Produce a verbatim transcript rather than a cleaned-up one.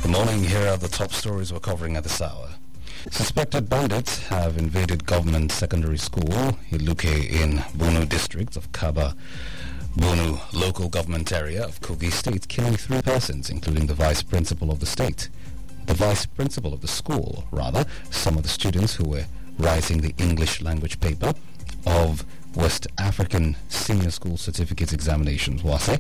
Good morning. Here are the top stories we're covering at this hour. Suspected bandits have invaded government secondary school, Iluke in Bunu district of Kaba, Bunu local government area of Kogi state, killing three persons, including the vice principal of the state. The vice principal of the school, rather, some of the students who were writing the English language paper of West African Senior School Certificate Examinations, WASE,